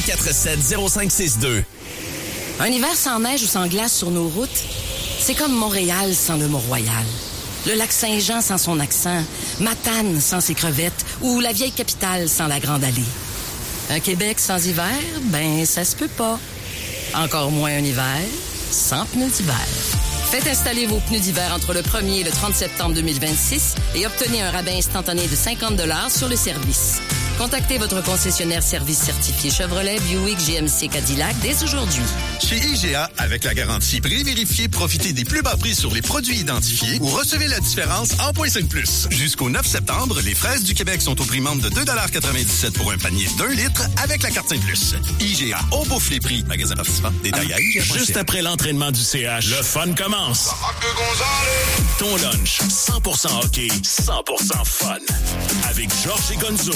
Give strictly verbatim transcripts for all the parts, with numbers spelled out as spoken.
un quatre sept zéro cinq six deux. Un hiver sans neige ou sans glace sur nos routes, c'est comme Montréal sans le Mont-Royal. Le lac Saint-Jean sans son accent, Matane sans ses crevettes ou la vieille capitale sans la Grande Allée. Un Québec sans hiver, ben ça se peut pas. Encore moins un hiver sans pneus d'hiver. Faites installer vos pneus d'hiver entre le premier et le trente septembre deux mille vingt-six et obtenez un rabais instantané de cinquante dollars sur le service. Contactez votre concessionnaire service certifié Chevrolet, Buick, G M C, Cadillac dès aujourd'hui. Chez I G A, avec la garantie prix vérifié, profitez des plus bas prix sur les produits identifiés ou recevez la différence en point cinq plus. Jusqu'au neuf septembre, les fraises du Québec sont au prix membre de deux dollars quatre-vingt-dix-sept pour un panier d'un litre avec la carte cinq plus. I G A, on bouffe les prix. Magasin participant, détail à I G A. Juste après l'entraînement du C H, le fun commence. Ton lunch, cent pour cent hockey, cent pour cent fun. Avec Georges et Gonzo.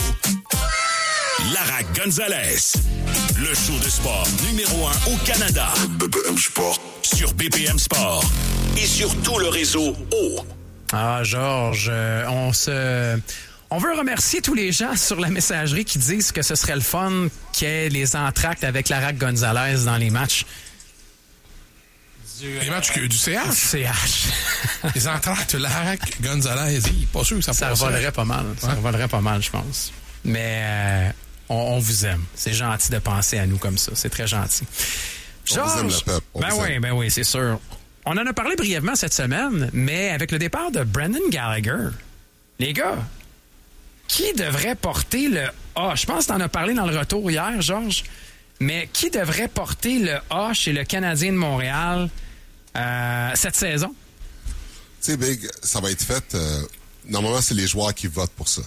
Lara Gonzalez, le show de sport numéro un au Canada. B P M Sport. Sur B P M Sport et sur tout le réseau O. Ah, Georges, euh, on se... On veut remercier tous les gens sur la messagerie qui disent que ce serait le fun qu'il y ait les entractes avec Lara Gonzalez dans les matchs. Du, les matchs euh, du C H? Du C H. Les entractes, Lara Gonzalez, pas sûr que ça Ça revolerait pas mal. Ça ouais. revolerait pas mal, je pense. Mais... Euh, On, on vous aime. C'est gentil de penser à nous comme ça. C'est très gentil. Georges, on vous aime le peuple. On ben oui, aime. ben oui, c'est sûr. On en a parlé brièvement cette semaine, mais avec le départ de Brendan Gallagher, les gars, qui devrait porter le A? Je pense que tu en as parlé dans le retour hier, Georges, mais qui devrait porter le A chez le Canadien de Montréal euh, cette saison? Tu sais, Big, ça va être fait... Euh, normalement, c'est les joueurs qui votent pour ça.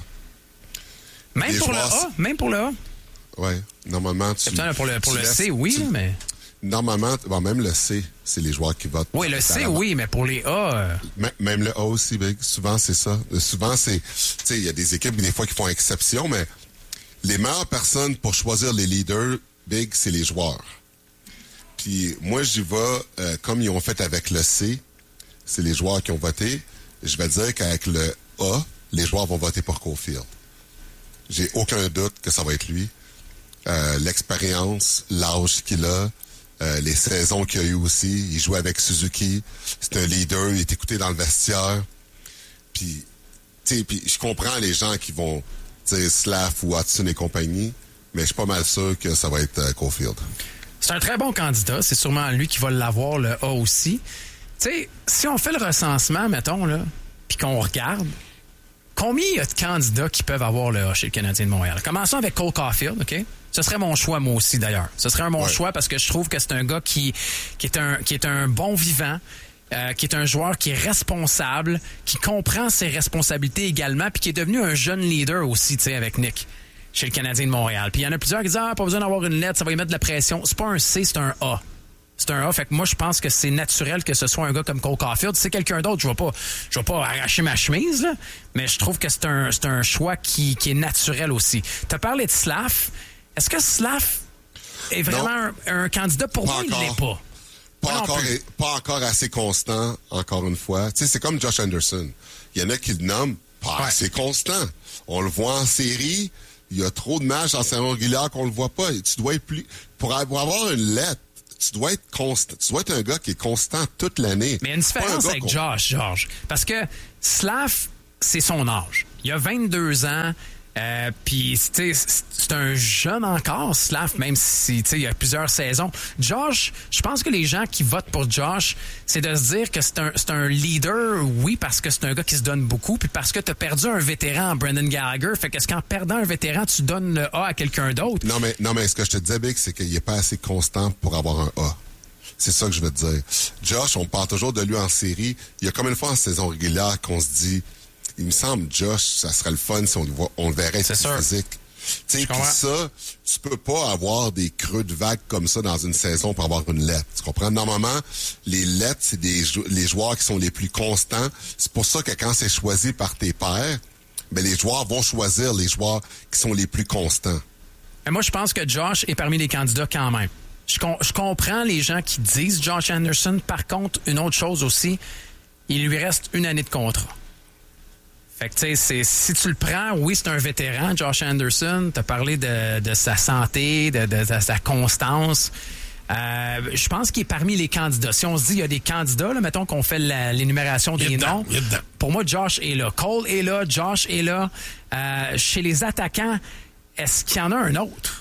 Même pour, joueurs, le A, même pour le A? Oui, normalement, tu... Putain, pour le, pour tu le laisses, C, oui, tu, mais... Normalement, bon, même le C, c'est les joueurs qui votent. Oui, le C, oui, mais pour les A... Euh... M- même le A aussi, Big, souvent, c'est ça. Souvent, c'est... Tu sais, il y a des équipes, des fois, qui font exception, mais les meilleures personnes pour choisir les leaders, Big, c'est les joueurs. Puis moi, j'y vais, euh, comme ils ont fait avec le C, c'est les joueurs qui ont voté. Je vais dire qu'avec le A, les joueurs vont voter pour Caulfield. J'ai aucun doute que ça va être lui. Euh, l'expérience, l'âge qu'il a, euh, les saisons qu'il a eu aussi. Il jouait avec Suzuki. C'est un leader. Il est écouté dans le vestiaire. Puis, tu sais, puis je comprends les gens qui vont dire Slav ou Hudson et compagnie, mais je suis pas mal sûr que ça va être euh, Caulfield. C'est un très bon candidat. C'est sûrement lui qui va l'avoir, le A aussi. Tu sais, si on fait le recensement, mettons, là, puis qu'on regarde, combien il y a de candidats qui peuvent avoir le A chez le Canadien de Montréal? Commençons avec Cole Caulfield, OK? Ce serait mon choix, moi aussi, d'ailleurs. Ce serait un bon ouais. choix parce que je trouve que c'est un gars qui, qui, est, un, qui est un bon vivant, euh, qui est un joueur qui est responsable, qui comprend ses responsabilités également, puis qui est devenu un jeune leader aussi, tu sais, avec Nick, chez le Canadien de Montréal. Puis il y en a plusieurs qui disent « Ah, pas besoin d'avoir une lettre, ça va y mettre de la pression. » C'est pas un C, c'est un A. C'est un A, fait que moi, je pense que c'est naturel que ce soit un gars comme Cole Caulfield. Si c'est quelqu'un d'autre, je vais pas, je vais pas arracher ma chemise, là, mais je trouve que c'est un, c'est un choix qui, qui est naturel aussi. Tu as parlé de Slav. Est-ce que Slav est vraiment un, un candidat pour pas moi? Encore. Il l'est pas. Pas encore, pas encore assez constant, encore une fois. Tu sais, c'est comme Josh Anderson. Il y en a qui le nomment pas ouais. assez constant. On le voit en série. Il y a trop de matchs en saison régulière qu'on le voit pas. Tu dois être plus... Pour avoir une lettre, tu dois être constant. Tu dois être un gars qui est constant toute l'année. Mais il y a une différence avec qu'on... Josh, Georges. Parce que Slav, c'est son âge. Il a vingt-deux ans. Euh, Puis, tu sais, c'est un jeune encore, Slav, même si, tu sais, il y a plusieurs saisons. Josh, je pense que les gens qui votent pour Josh, c'est de se dire que c'est un, c'est un leader, oui, parce que c'est un gars qui se donne beaucoup, puis parce que tu as perdu un vétéran, Brendan Gallagher. Fait qu'est-ce qu'en perdant un vétéran, tu donnes le A à quelqu'un d'autre? Non, mais, non, mais ce que je te disais, Big, c'est qu'il n'est pas assez constant pour avoir un A. C'est ça que je veux te dire. Josh, on parle toujours de lui en série. Il y a comme une fois en saison régulière qu'on se dit... Il me semble, Josh, ça serait le fun si on le, voit, on le verrait être physique. Tu sais, puis ça, tu peux pas avoir des creux de vague comme ça dans une saison pour avoir une lettre. Tu comprends? Normalement, les lettres, c'est des les joueurs qui sont les plus constants. C'est pour ça que quand c'est choisi par tes pairs, ben les joueurs vont choisir les joueurs qui sont les plus constants. Et moi, je pense que Josh est parmi les candidats quand même. Je, com- je comprends les gens qui disent Josh Anderson. Par contre, une autre chose aussi, il lui reste une année de contrat. Fait que, tu sais, c'est- si tu le prends, oui, c'est un vétéran, Josh Anderson. Tu as parlé de, de sa santé, de, de, de sa constance. Euh, je pense qu'il est parmi les candidats. Si on se dit il y a des candidats, là, mettons qu'on fait la- l'énumération Il est des dedans, noms. il est dedans. Pour moi, Josh est là. Cole est là. Josh est là. Euh, chez les attaquants, est-ce qu'il y en a un autre?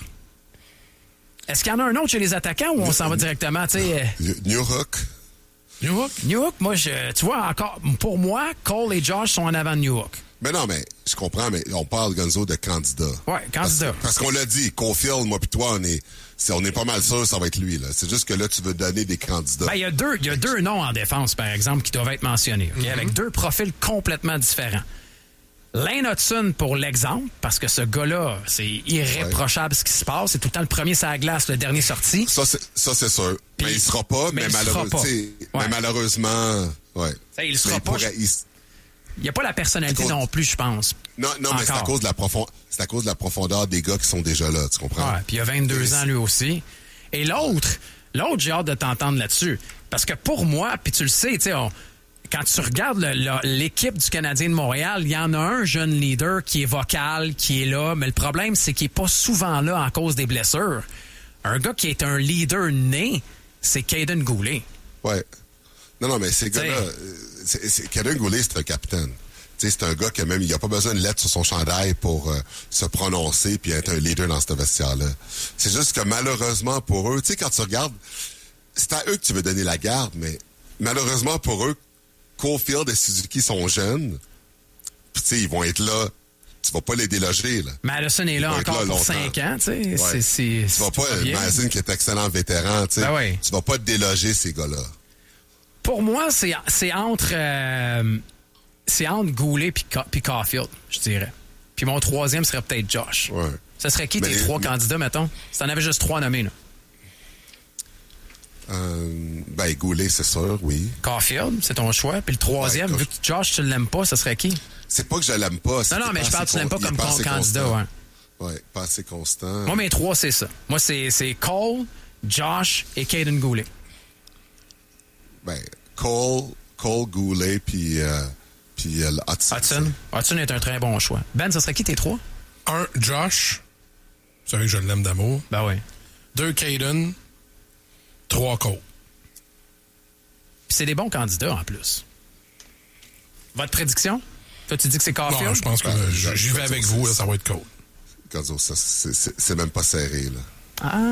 Est-ce qu'il y en a un autre chez les attaquants ou on s'en va directement, tu sais? euh, New Hook. New Hook? New Hook, moi, je, tu vois, encore, pour moi, Cole et Josh sont en avant de New Hook. Mais non, mais je comprends, mais on parle, Gonzo, de candidats. Ouais, candidat. Parce, parce qu'on l'a dit, Caulfield, moi puis toi, on est, c'est, on est pas mal sûr que ça va être lui. Là. C'est juste que là, tu veux donner des candidats. Ben, il y a deux, il y a deux noms en défense, par exemple, qui doivent être mentionnés, ok, avec deux profils complètement différents. Lane Hudson pour l'exemple, parce que ce gars-là, c'est irréprochable ce qui se passe. C'est tout le temps le premier sur la glace, le dernier sorti. Ça, c'est, ça, c'est sûr. Puis- mais il sera pas, mais mais, il sera malheureux- pas. tu sais, Ouais. mais malheureusement, ouais. sais, il Mais sera pas- pourrait- il- Il n'y a pas la personnalité À cause- non plus, je pense. Non, non, mais c'est à Encore. cause de la profond, c'est à cause de la profondeur des gars qui sont déjà là, tu comprends? Ouais, puis il a vingt-deux Et- ans lui aussi. Et l'autre, l'autre, j'ai hâte de t'entendre là-dessus. Parce que pour moi, puis tu le sais, tu sais, on- quand tu regardes le- le- l'équipe du Canadien de Montréal, il y en a un jeune leader qui est vocal, qui est là, mais le problème, c'est qu'il n'est pas souvent là en cause des blessures. Un gars qui est un leader né, c'est Caden Goulet. Ouais. Non, non, mais ces T'sais. gars-là, euh, c'est, c'est, Caden Goulet, c'est un capitaine. Tu sais, c'est un gars qui a même, il a pas besoin de lettre sur son chandail pour euh, se prononcer puis être un leader dans ce vestiaire-là. C'est juste que malheureusement pour eux, tu sais, quand tu regardes, c'est à eux que tu veux donner la garde, mais malheureusement pour eux, Caulfield et Suzuki sont jeunes. Puis tu sais, ils vont être là. Tu vas pas les déloger, là. Madison est là Il va être encore là pour longtemps. cinq ans, tu sais. Ouais. C'est, c'est, Tu vas c'est pas, bien. Madison qui est excellent vétéran, tu sais. Ben oui. Tu vas pas déloger ces gars-là. Pour moi, c'est, c'est entre euh, c'est entre Goulet puis Ca- puis Caulfield, je dirais. Puis mon troisième serait peut-être Josh. Ouais. Ça serait qui Mais tes les- trois mais- candidats, mettons? Si t'en avais juste trois nommés, là. Euh, ben, Goulet, c'est sûr, oui. Caulfield, c'est ton choix. Puis le troisième, Ouais, vu que Josh, tu l'aimes pas, ça serait qui? C'est pas que je l'aime pas. c'est Non, non, qu'il est mais pas je parle, assez tu l'aimes pas con- il est comme con- assez candidat, constant. ouais. Ouais, pas assez constant. Moi, mes trois, c'est ça. Moi, c'est, c'est Cole, Josh et Caden Goulet. Ben, Cole, Cole Goulet, puis euh, puis euh, Hudson. Hudson. Hudson est un très bon choix. Ben, ça serait qui tes trois? Un, Josh. Vous savez que je l'aime d'amour. Ben oui. Deux, Caden. Trois, Cole. Puis c'est des bons candidats, en plus. Votre prédiction? Toi, tu dis que c'est Caulfield? Non, je pense que Ben, euh, je- j'y vais avec vous, là, ça va être Cole. Gonzo, ça, c'est, c'est, c'est même pas serré, là. Ah.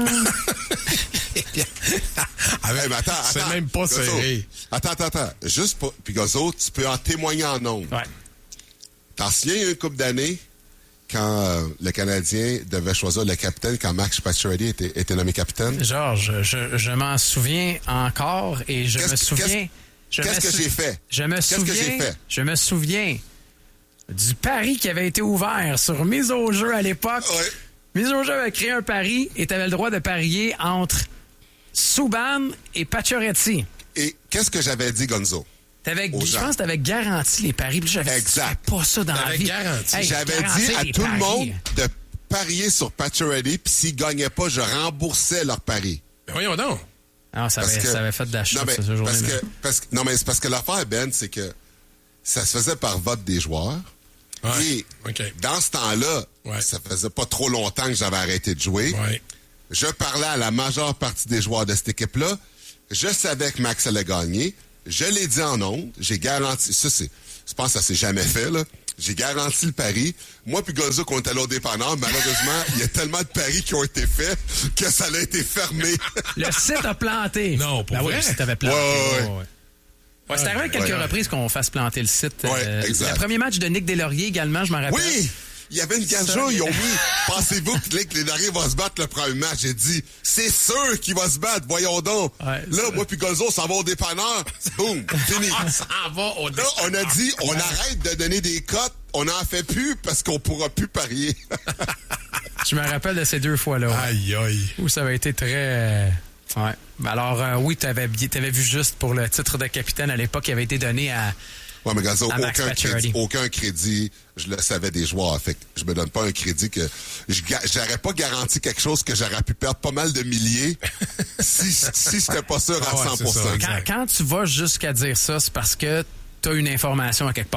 Avec- Hey, mais attends, c'est attends, même pas Gonzo. serré. Attends, attends, attends. Juste pour... Puis Gonzo, tu peux en témoigner en nombre. Ouais. T'en souviens, il y a une couple d'années, quand euh, le Canadien devait choisir le capitaine, quand Max Pacioretty était, était nommé capitaine? Georges, je, je m'en souviens encore et je Qu'est-ce me que- souviens. je qu'est-ce me que sou- j'ai fait? Je me Qu'est-ce que souviens. j'ai fait? Je me souviens du pari qui avait été ouvert sur mise au jeu à l'époque. Ouais. Mise au jeu avait créé un pari et tu avais le droit de parier entre Subban et Pacioretty. Et qu'est-ce que j'avais dit, Gonzo? T'avais, Aux je gens. pense que tu avais garanti les paris. Puis j'avais dit, Exact. tu fais pas ça dans la T'avais vie. garanti. Hey, J'avais garantir dit à les tout le paris. monde de parier sur Pacioretty, puis s'ils gagnaient pas, je remboursais leur pari. Mais voyons donc. Ah, ça, Parce avait, que- ça avait fait de la chute, non, mais, cette journée-là. parce que, parce que, non, mais c'est parce que l'affaire, Ben, c'est que ça se faisait par vote des joueurs. Ouais. Et OK. dans ce temps-là, Ouais. ça faisait pas trop longtemps que j'avais arrêté de jouer. Ouais. Je parlais à la majeure partie des joueurs de cette équipe-là. Je savais que Max allait gagner. Je l'ai dit en ondes. J'ai garanti. Ça, c'est. Je pense que ça s'est jamais fait, là. J'ai garanti le pari. Moi puis Gonzo, qu'on était allé au dépanneur, malheureusement, il y a tellement de paris qui ont été faits que ça a été fermé. Le site a planté. Non, pour ben oui, vrai? le site avait planté. Ouais, ouais, ouais. Ouais, c'est arrivé à quelques ouais. reprises qu'on fasse planter le site. Ouais, exact. Le premier match de Nick Deslauriers également, je m'en rappelle. Oui! Il y avait une gageure, ils ont mis. Pensez-vous que Nick Deslauriers va se battre le premier match? J'ai dit, c'est sûr qu'il va se battre, voyons donc. Ouais, là, ça- moi puis Gonzo, ça va au dépanneur. Boum, fini. On s'en va au Là, on a dit, on arrête de donner des cotes, on n'en fait plus parce qu'on pourra plus parier. Je me rappelle de ces deux fois-là. ouais. Aïe, aïe. Où ça avait été très... euh, Ouais. Alors, euh, oui, tu avais vu juste pour le titre de capitaine à l'époque qui avait été donné à... Ouais, mais Gonzo, À Max aucun Pacioretty. crédit, aucun crédit, je le savais des joueurs. Fait que je me donne pas un crédit que je ga- j'aurais pas garanti quelque chose que j'aurais pu perdre pas mal de milliers si, si j'étais pas sûr à Ah ouais, cent pour cent. c'est ça, Quand, exact. quand tu vas jusqu'à dire ça, c'est parce que tu as une information à quelque part. Ouais.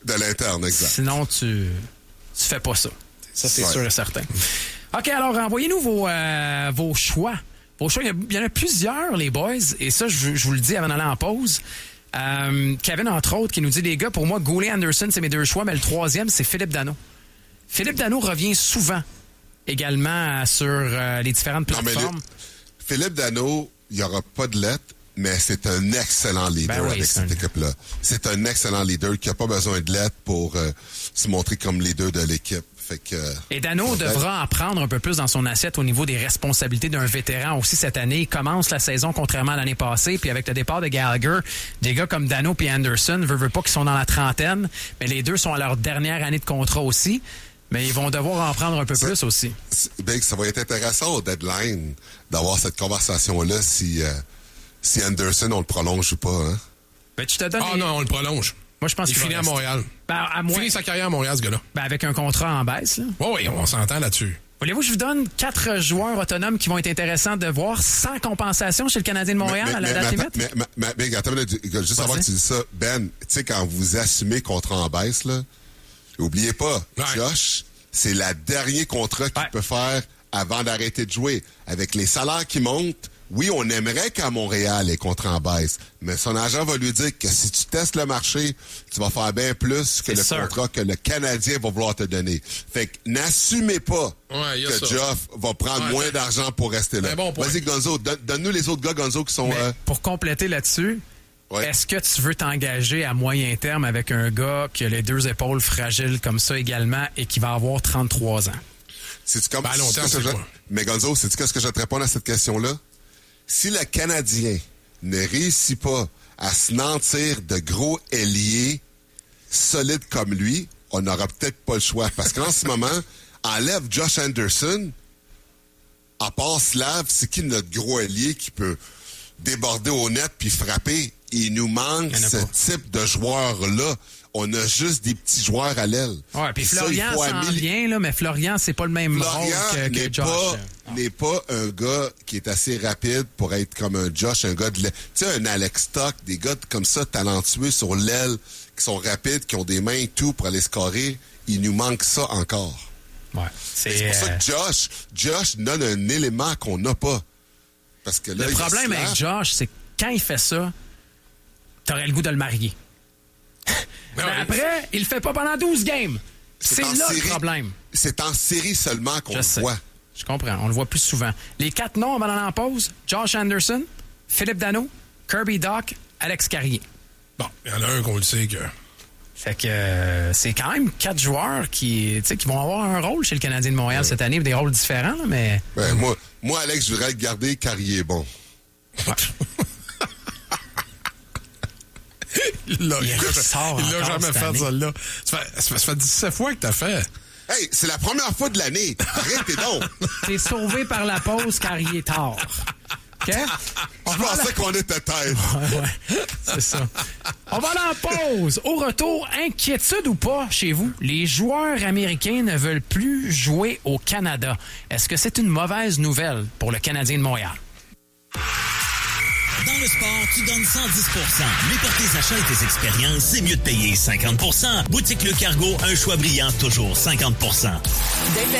De l'interne, exact. Sinon, tu tu fais pas ça. Ça, c'est Ouais. sûr et certain. OK, alors, envoyez-nous vos, euh, vos choix. Vos choix, il y a- il y en a plusieurs, les boys, et ça, je, je vous le dis avant d'aller en pause. Euh, Kevin, entre autres, qui nous dit, les gars, pour moi, Goulet, Anderson, c'est mes deux choix, mais le troisième, c'est Philippe Danault. Philippe Danault revient souvent également sur euh, les différentes Non, mais plateformes. les- Philippe Danault, il n'y aura pas de lettre, mais c'est un excellent leader Ben oui, avec c'est cette un- équipe-là. C'est un excellent leader qui n'a pas besoin de lettre pour euh, se montrer comme leader de l'équipe. Fait que, euh, Et Danault ben, devra en prendre un peu plus dans son assiette au niveau des responsabilités d'un vétéran aussi cette année. Il commence la saison contrairement à l'année passée. Puis avec le départ de Gallagher, des gars comme Danault et Anderson, veut, veut pas qu'ils sont dans la trentaine, mais les deux sont à leur dernière année de contrat aussi. Mais ils vont devoir en prendre un peu Ça- plus aussi. c'est- ben, ça va être intéressant au deadline d'avoir cette conversation-là si, euh, si Anderson, on le prolonge ou pas. Hein? Ben, tu te donnes Ah les- non, on le prolonge. Moi, je pense Il qu'il va finit à rester. Montréal. Ben, à Il moins... finit sa carrière à Montréal, ce gars-là. ben, avec un contrat en baisse, là. Oui, oui, on s'entend là-dessus. Voulez-vous que je vous donne quatre joueurs autonomes qui vont être intéressants de voir sans compensation chez le Canadien de Montréal Mais- à la mais- date mais- limite? mais- mais- mais- mais attends une minute, juste Vas-y. avant que tu dises ça, Ben, tu sais, quand vous assumez contrat en baisse, là, oubliez pas, Ouais. Josh, c'est le dernier contrat qu'il Ouais. peut faire avant d'arrêter de jouer. Avec les salaires qui montent, oui, on aimerait qu'à Montréal, les contrats en baisse, mais son agent va lui dire que si tu testes le marché, tu vas faire bien plus que C'est le sûr. contrat que le Canadien va vouloir te donner. Fait que n'assumez pas Ouais, y a que ça. Geoff va prendre Ouais, moins c'est- d'argent pour rester là. c'est un bon point. Vas-y, Gonzo, donne- donne-nous les autres gars, Gonzo, qui sont... Mais euh, pour compléter là-dessus, Ouais. est-ce que tu veux t'engager à moyen terme avec un gars qui a les deux épaules fragiles comme ça également et qui va avoir trente-trois ans? C'est-tu comme... Ben, à long c'est-tu terme, ce que c'est je- quoi? Mais Gonzo, c'est-tu qu'est-ce que je vais te répondre à cette question-là? Si le Canadien ne réussit pas à se nantir de gros ailiers solides comme lui, on n'aura peut-être pas le choix. Parce qu'en ce moment, enlève Josh Anderson, à part Slav, c'est qui notre gros ailier qui peut déborder au net puis frapper? Il nous manque Il y en a ce pas. type de joueur-là. On a juste des petits joueurs à l'aile. Ouais, puis ça, Florian il faut s'en améliorer- vient, là, mais Florian, c'est pas le même rôle Florian que, n'est que Josh. pas, n'est pas un gars qui est assez rapide pour être comme un Josh, un gars de l'aile. Tu sais, un Alex Stock, des gars comme ça, talentueux sur l'aile, qui sont rapides, qui ont des mains et tout pour aller scorer. Il nous manque ça encore. Ouais. C'est C'est, pour ça euh, que Josh, Josh donne un élément qu'on n'a pas. Parce que là, le il y a problème Slav. avec Josh, c'est que quand il fait ça, t'aurais le goût de le marier. Ben Mais oui. après, il le fait pas pendant douze games. C'est en là série. le problème. C'est en série seulement qu'on Je le sais. voit. Je comprends. On le voit plus souvent. Les quatre noms avant d'aller en pause, Josh Anderson, Philippe Danault, Kirby Dach, Alex Carrier. Bon, il y en a un qu'on le sait que... Fait que euh, c'est quand même quatre joueurs qui, tu sais, qui vont avoir un rôle chez le Canadien de Montréal cette année, des rôles différents, là, mais Ben, moi, moi, Alex, je voudrais le garder car il est bon. Il l'a Il il l'a- ressort il l'a encore jamais cette fait, année. celle-là. Ça fait, ça fait dix-sept fois que t'as fait. Hey, c'est la première fois de l'année. Arrêtez donc. t'es sauvé par la pause car il est tard. OK? On Je va pensais qu'on était tête. Ouais, ouais, c'est ça. On va aller en pause. Au retour, inquiétude ou pas chez vous, les joueurs américains ne veulent plus jouer au Canada. Est-ce que c'est une mauvaise nouvelle pour le Canadien de Montréal? Dans le sport, tu donnes cent dix pour cent. Mais pour tes achats et tes expériences, c'est mieux de payer cinquante pour cent. Boutique Le Cargo, un choix brillant, toujours cinquante pour cent. Dès